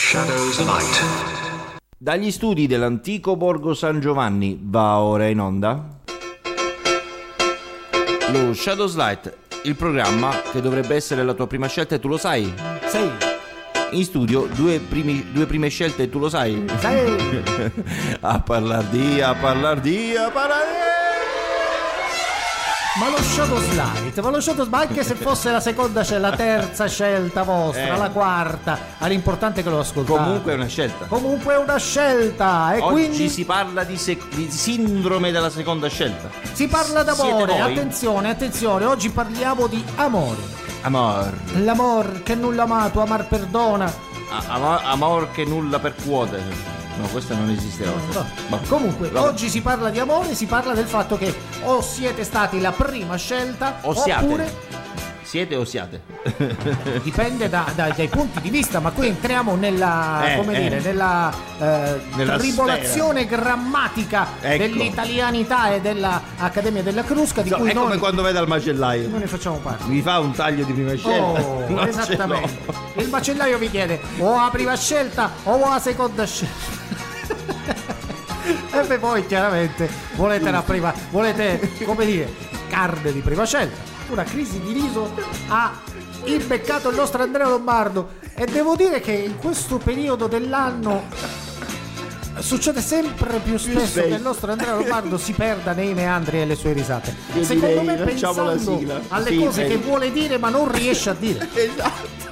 Shadows Light. Dagli studi dell'antico Borgo San Giovanni va ora in onda lo Shadows Light, il programma che dovrebbe essere la tua prima scelta e tu lo sai. Sì. In studio due prime scelte e tu lo sai. Sì. a parlar di Ma lo Shadows Light, anche se fosse la seconda, c'è la terza scelta vostra, la quarta, l'importante è che lo ascoltate. Comunque è una scelta. Comunque è una scelta. E Oggi quindi si parla di sindrome della seconda scelta. si parla d'amore. Siete voi? Attenzione, oggi parliamo di amore. Amor. L'amor che nulla amato, amar perdona. Amor che nulla percuote. No, questo non esiste oggi. No. Comunque, oggi si parla di amore, si parla del fatto che o siete stati la prima scelta O siate. oppure Siete o siate? dipende dai punti di vista, ma qui entriamo nella nella tribolazione grammatica dell'italianità e della Accademia della Crusca, di cui è noi come quando vai dal macellaio. ne facciamo parte. Mi fa un taglio di prima scelta. Non Esattamente. Il macellaio vi chiede o la prima scelta o la seconda scelta. E poi chiaramente volete la prima, volete, come dire, carne di prima scelta. Una crisi di riso ha imbeccato il nostro Andrea Lombardo, e devo dire che in questo periodo dell'anno succede sempre più spesso che il nostro Andrea Lombardo si perda nei meandri e le sue risate. Io Secondo direi, me lanciamo la pensando sigla. alle Sì, cose bene. che vuole dire ma non riesce a dire. Esatto.